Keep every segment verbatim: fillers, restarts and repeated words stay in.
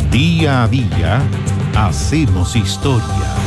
Día a día hacemos historia.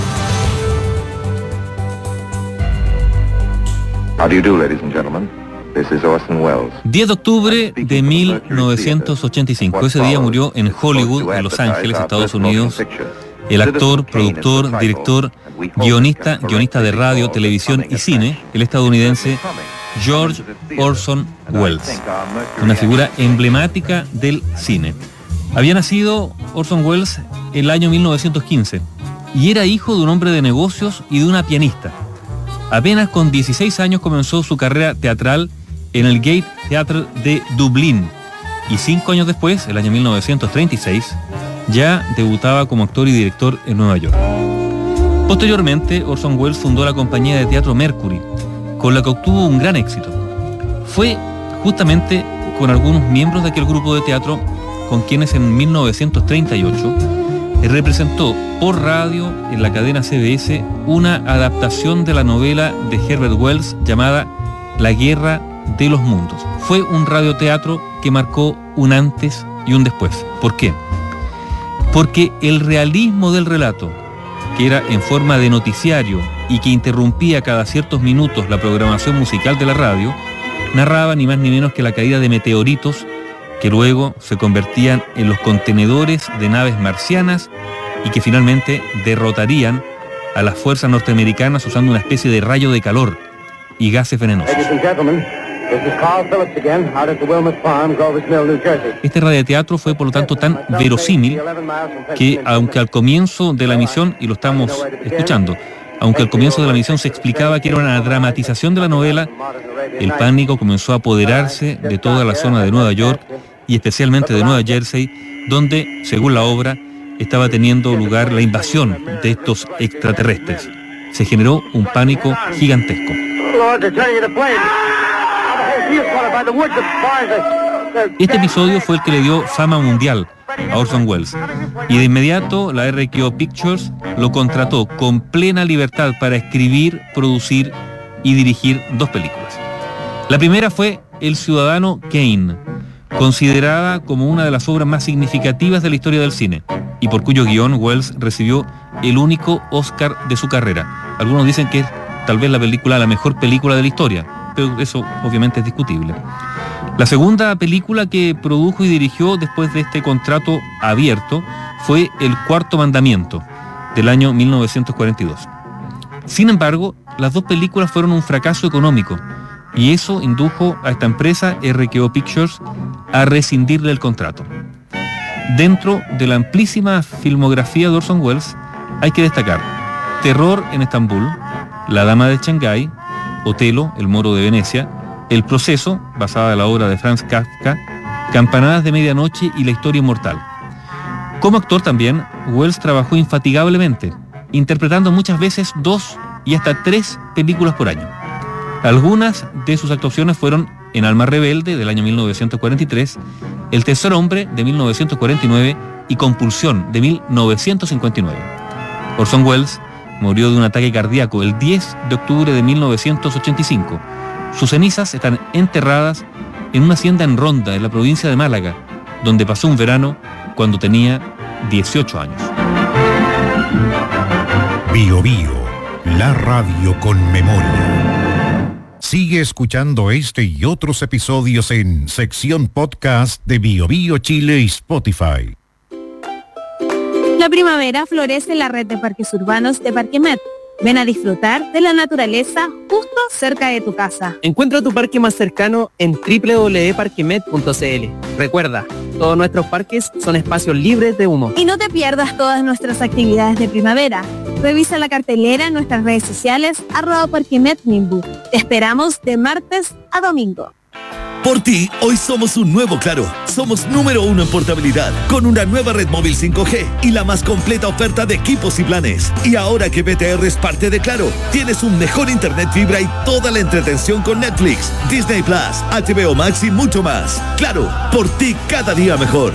How do you do, ladies and gentlemen? This is Orson Welles. diez de octubre de mil novecientos ochenta y cinco. Ese día murió en Hollywood, en Los Ángeles, Estados Unidos, el actor, productor, director, guionista, guionista de radio, televisión y cine, el estadounidense George Orson Welles, una figura emblemática del cine. Había nacido Orson Welles el año mil novecientos quince y era hijo de un hombre de negocios y de una pianista. Apenas con dieciséis años comenzó su carrera teatral en el Gate Theatre de Dublín y cinco años después, el año mil novecientos treinta y seis, ya debutaba como actor y director en Nueva York. Posteriormente, Orson Welles fundó la compañía de teatro Mercury, con la que obtuvo un gran éxito. Fue justamente con algunos miembros de aquel grupo de teatro con quienes en mil novecientos treinta y ocho representó por radio en la cadena C B S una adaptación de la novela de Herbert Wells llamada La Guerra de los Mundos. Fue un radioteatro que marcó un antes y un después. ¿Por qué? Porque el realismo del relato, que era en forma de noticiario y que interrumpía cada ciertos minutos la programación musical de la radio, narraba ni más ni menos que la caída de meteoritos que luego se convertían en los contenedores de naves marcianas y que finalmente derrotarían a las fuerzas norteamericanas usando una especie de rayo de calor y gases venenosos. Este radioteatro fue por lo tanto tan verosímil que, aunque al comienzo de la misión, y lo estamos escuchando, aunque al comienzo de la misión se explicaba que era una dramatización de la novela, el pánico comenzó a apoderarse de toda la zona de Nueva York y especialmente de Nueva Jersey, donde, según la obra, estaba teniendo lugar la invasión de estos extraterrestres. Se generó un pánico gigantesco. Este episodio fue el que le dio fama mundial a Orson Welles y de inmediato la R K O Pictures lo contrató con plena libertad para escribir, producir y dirigir dos películas. La primera fue El Ciudadano Kane, considerada como una de las obras más significativas de la historia del cine y por cuyo guión Welles recibió el único Oscar de su carrera. Algunos dicen que es tal vez la película, la mejor película de la historia, pero eso obviamente es discutible. La segunda película que produjo y dirigió después de este contrato abierto fue El Cuarto Mandamiento, del año mil novecientos cuarenta y dos. Sin embargo, las dos películas fueron un fracaso económico y eso indujo a esta empresa, R K O Pictures, a rescindirle el contrato. Dentro de la amplísima filmografía de Orson Welles hay que destacar Terror en Estambul, La Dama de Shanghái, Otelo, El Moro de Venecia, El Proceso, basada en la obra de Franz Kafka, Campanadas de Medianoche y La Historia Inmortal. Como actor también, Welles trabajó infatigablemente, interpretando muchas veces dos y hasta tres películas por año. Algunas de sus actuaciones fueron en Alma Rebelde, del año mil novecientos cuarenta y tres, El Tercer Hombre, de mil novecientos cuarenta y nueve, y Compulsión, de mil novecientos cincuenta y nueve. Orson Welles murió de un ataque cardíaco el diez de octubre de mil novecientos ochenta y cinco. Sus cenizas están enterradas en una hacienda en Ronda, en la provincia de Málaga, donde pasó un verano cuando tenía dieciocho años. Bio Bio, la radio con memoria. Sigue escuchando este y otros episodios en sección podcast de Bio Bio Chile y Spotify. La primavera florece en la red de parques urbanos de Parquemet. Ven a disfrutar de la naturaleza justo cerca de tu casa. Encuentra tu parque más cercano en doble u doble u doble u punto parquemet punto c l. Recuerda, todos nuestros parques son espacios libres de humo. Y no te pierdas todas nuestras actividades de primavera. Revisa la cartelera en nuestras redes sociales, arroba parquemetmimbu. Te esperamos de martes a domingo. Por ti, hoy somos un nuevo Claro. Somos número uno en portabilidad, con una nueva red móvil cinco G y la más completa oferta de equipos y planes. Y ahora que B T R es parte de Claro, tienes un mejor internet fibra y toda la entretención con Netflix, Disney Plus, H B O Max y mucho más. Claro, por ti cada día mejor.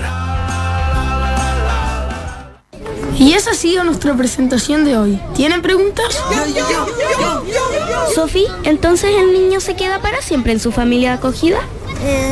Y esa ha sido nuestra presentación de hoy. ¿Tienen preguntas? Sofi, ¿entonces el niño se queda para siempre en su familia acogida?